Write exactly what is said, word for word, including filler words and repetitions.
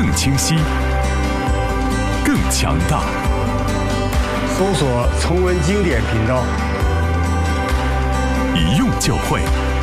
更清晰、更强大。 搜索重温经典频道， 一用就会。